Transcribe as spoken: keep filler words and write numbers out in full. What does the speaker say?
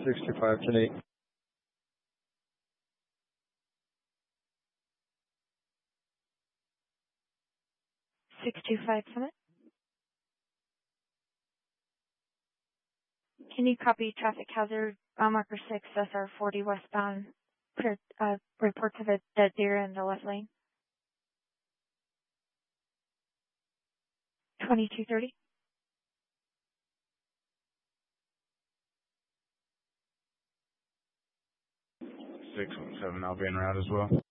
six two five, ten eight. six two five Summit. Can you copy traffic hazard mile marker six S R forty westbound? Uh, report to the dead deer in the left lane. twenty-two thirty. six one seven, I'll be en route as well.